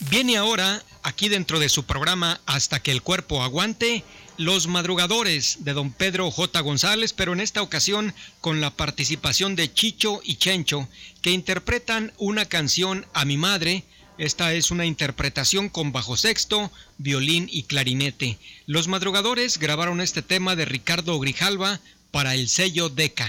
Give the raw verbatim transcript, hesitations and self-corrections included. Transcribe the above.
Viene ahora, aquí dentro de su programa Hasta que el cuerpo aguante, Los Madrugadores de don Pedro J. González, pero en esta ocasión con la participación de Chicho y Chencho, que interpretan una canción a mi madre. Esta es una interpretación con bajo sexto, violín y clarinete. Los Madrugadores grabaron este tema de Ricardo Grijalva para el sello Decca.